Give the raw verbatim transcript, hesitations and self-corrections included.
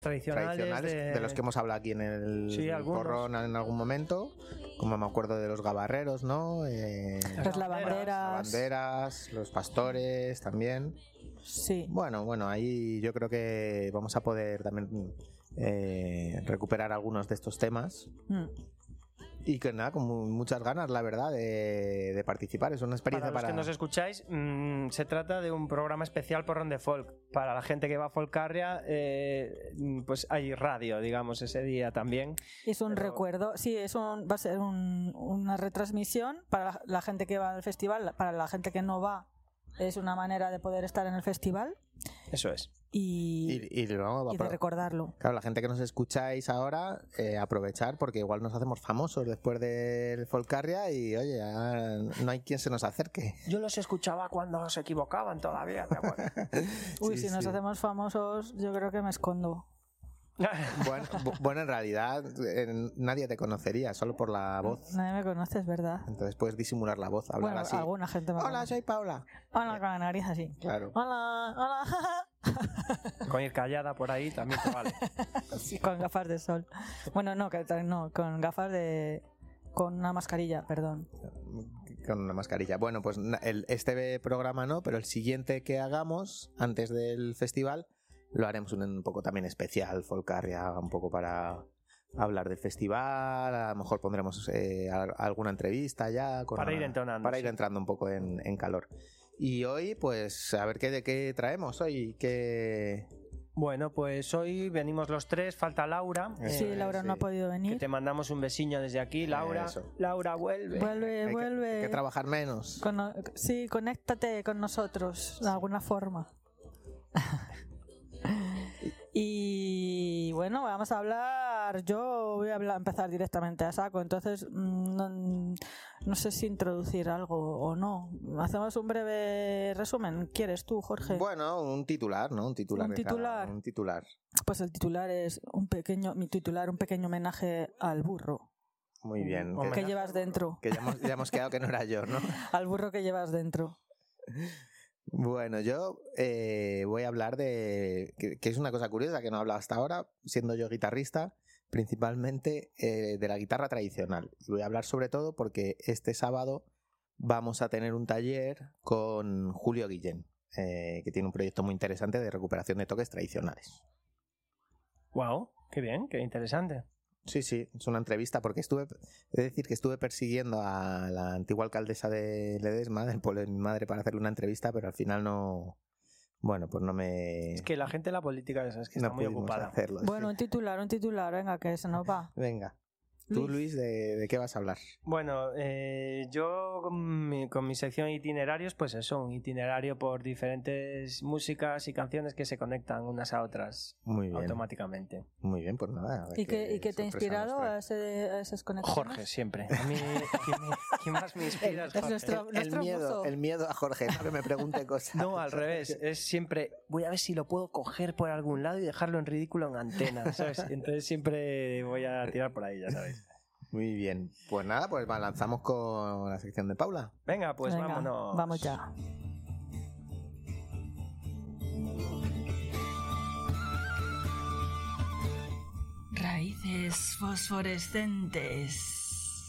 tradicionales, tradicionales de... de... de los que hemos hablado aquí en el sí, porrón en algún momento, como me acuerdo de los gabarreros, ¿no? Eh, Las lavanderas. lavanderas, los pastores también. Sí. Bueno, bueno, ahí yo creo que vamos a poder también eh, recuperar algunos de estos temas. Mm. Y que nada, con muchas ganas, la verdad, de, de participar. Es una experiencia para... Para los para... que nos escucháis, mmm, se trata de un programa especial Porrón de Folk. Para la gente que va a Folcarria, eh, pues hay radio, digamos, ese día también. Es un Pero... recuerdo, sí, es un, va a ser un, una retransmisión para la, la gente que va al festival. Para la gente que no va, es una manera de poder estar en el festival. Eso es. Y, y, y, no, y de recordarlo. Claro, la gente que nos escucháis ahora, eh, aprovechar, porque igual nos hacemos famosos después del Folcarria y oye, ya no hay quien se nos acerque. Yo los escuchaba cuando se equivocaban todavía, ¿te acuerdas? Uy, sí, si sí. nos hacemos famosos, yo creo que me escondo. Bueno, bueno, en realidad eh, nadie te conocería, solo por la voz. Nadie me conoce, es verdad. Entonces puedes disimular la voz, hablar bueno, así. Alguna gente me Hola, conoce. soy Paula. Hola, con la nariz así. Claro. Hola, hola. Con ir callada por ahí también te vale. Sí, con gafas de sol. Bueno, no, que, no, con gafas de... Con una mascarilla, perdón. Con una mascarilla. Bueno, pues el, este programa no, pero el siguiente que hagamos antes del festival lo haremos un, un poco también especial, Folcarria, un poco para hablar del festival. A lo mejor pondremos eh, alguna entrevista ya. Con para una, ir entonando. Para sí. ir entrando un poco en, en calor. Y hoy, pues, a ver qué de qué traemos hoy. ¿Qué... Bueno, pues hoy venimos los tres, falta Laura. Sí, eh, Laura sí. no ha podido venir. Que te mandamos un besiño desde aquí, Laura. Eso. Laura, vuelve. Vuelve, hay vuelve. Que, hay que trabajar menos. Con, sí, conéctate con nosotros de alguna forma. Y bueno, vamos a hablar. Yo voy a hablar, empezar directamente a saco. Entonces, no, no sé si introducir algo o no. Hacemos un breve resumen. ¿Quieres tú, Jorge? Bueno, un titular, ¿no? Un titular. Un titular. Cada, un titular. Pues el titular es un pequeño, mi titular, un pequeño homenaje al burro. Muy bien. ¿Qué que llevas dentro? Que ya hemos, ya hemos quedado que no era yo, ¿no? Al burro que llevas dentro. Bueno, yo eh, voy a hablar de... Que, que es una cosa curiosa que no he hablado hasta ahora, siendo yo guitarrista, principalmente eh, de la guitarra tradicional. Y voy a hablar sobre todo porque este sábado vamos a tener un taller con Julio Guillén, eh, que tiene un proyecto muy interesante de recuperación de toques tradicionales. Wow, qué bien, qué interesante. Sí, sí, es una entrevista porque estuve, he de decir que estuve persiguiendo a la antigua alcaldesa de Ledesma, del pueblo de mi madre, para hacerle una entrevista, pero al final no, bueno, pues no me... Es que la gente de la política es que no está muy ocupada. Hacerlo, bueno, sí. un titular, un titular, venga, que se nos va. Venga. Tú, Luis, ¿de, de qué vas a hablar? Bueno, eh, yo con mi, con mi sección itinerarios, pues eso, un itinerario por diferentes músicas y canciones que se conectan unas a otras Muy bien. automáticamente. Muy bien, pues nada. ¿Y qué, ¿y qué te ha inspirado a, ese, a esas conexiones? Jorge, siempre. A mí, ¿quién, me, ¿quién más me inspira es Jorge? Es nuestro, el, nuestro el, miedo, el miedo a Jorge, no que me pregunte cosas. No, al revés. Es siempre, voy a ver si lo puedo coger por algún lado y dejarlo en ridículo en antena, ¿sabes? Entonces siempre voy a tirar por ahí, ya sabéis. Muy bien. Pues nada, pues lanzamos con la sección de Paula. Venga, pues Venga, vámonos. Vamos ya. Raíces fosforescentes.